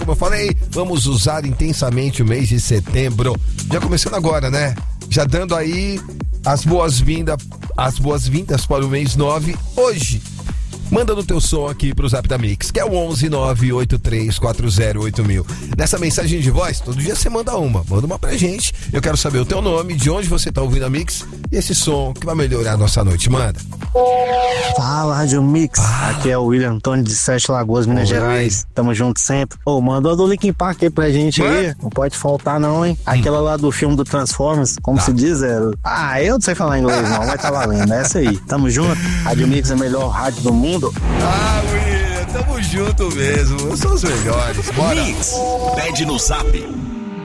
Como eu falei, vamos usar intensamente o mês de setembro. Já começando agora, né? Já dando aí as boas-vindas para o mês 9 hoje. Manda no teu som aqui pro Zap da Mix, que é o 11 983 408000. Nessa mensagem de voz, todo dia você manda uma pra gente. Eu quero saber o teu nome, de onde você tá ouvindo a Mix e esse som que vai melhorar a nossa noite. Manda. Fala, Rádio Mix. Aqui é o William Antônio de Sete Lagoas, Minas Gerais. Tamo junto sempre. Mandou do Linkin Park aí pra gente aí. Não pode faltar não, hein? Aquela lá do filme do Transformers, como se diz, eu não sei falar inglês não, mas tá valendo. É essa aí. Tamo junto. Rádio Mix é a melhor rádio do mundo. William, tamo junto mesmo. São os melhores. Bora. Mix, pede no Zap